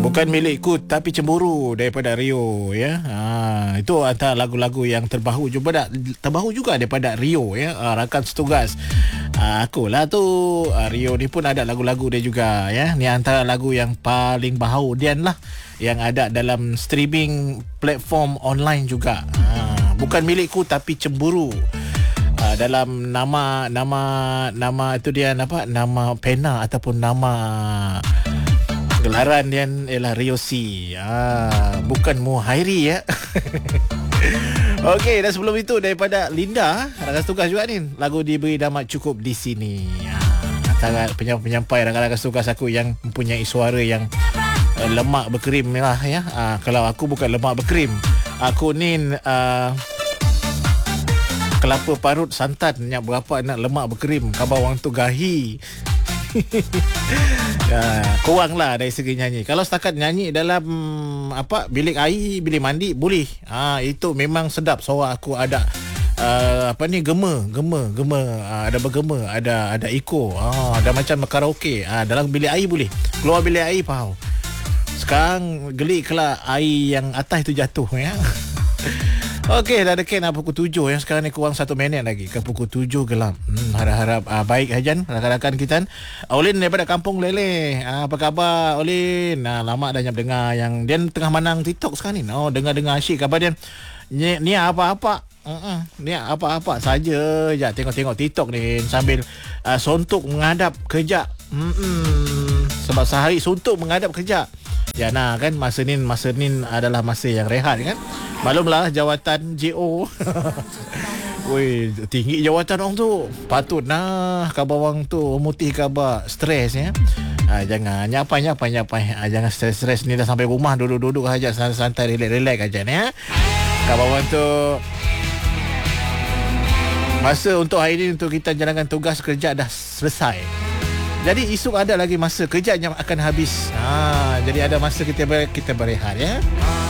Bukan milikku tapi cemburu daripada Rio ya. Itu antara lagu-lagu yang terbaru juga daripada Rio ya. Rakan setugas. Akulah tu. Rio ni pun ada lagu-lagu dia juga ya. Ni antara lagu yang paling baharu Dian lah yang ada dalam streaming platform online juga. Bukan milikku tapi cemburu. Dalam nama itu dia apa? Nama pena ataupun nama gelaran dia ialah Rio C. Bukan Muhairi ya. Okey, dan sebelum itu daripada Linda, rakan tugas juga ni. Lagu diberi nama Cukup di Sini. Antara penyampai rakan tugas aku yang mempunyai suara yang lemak berkrim lah ya. Kalau aku bukan lemak berkrim. Aku ni kelapa parut santan yang berapa nak lemak berkrim. Khabar orang tu gahi. Kurang lah dari segi nyanyi. Kalau setakat nyanyi dalam bilik air, bilik mandi boleh. Itu memang sedap. Suara aku ada gema, ada bergema, ada echo, ada macam karaoke. Dalam bilik air boleh. Keluar bilik air faham. Sekarang gelik kalau air yang atas itu jatuh ya. Okey, dah dekat pukul 7 yang sekarang ni kurang 1 minit lagi ke pukul 7 gelap. Harap-harap baik Hajan, rakan-rakan kita. Olin daripada Kampung Leleh. Apa khabar Olin? Lama dah dengar yang dia tengah menang TikTok sekarang ni. Dengar asyik khabar dia. Ni apa-apa. Ni apa-apa saja je tengok TikTok ni sambil suntuk menghadap kerja. Sebab sehari suntuk menghadap kerja. Ya kan masa ni adalah masa yang rehat kan. Maklumlah jawatan JO. Woi, tinggi jawatan orang tu. Patut khabar orang tu mutih khabar stres ya. Jangan nyapai. Jangan stres ni dah sampai rumah duduk aja santai relax aja ya. Khabar orang tu masa untuk hari ni untuk kita jalankan tugas kerja dah selesai. Jadi esok ada lagi masa kerja yang akan habis. Jadi ada masa kita berehat ya.